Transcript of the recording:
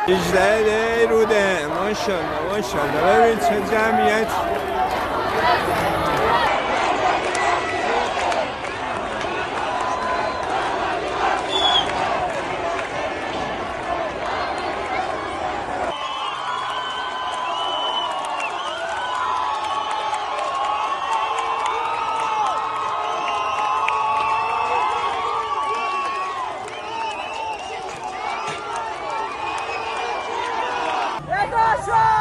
18 روده. ماشاءالله ماشاءالله. ببین چه جمعیت. Russia!